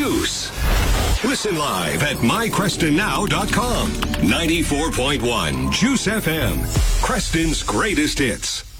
Juice. Listen live at mycrestonnow.com. 94.1 Juice FM. Creston's greatest hits.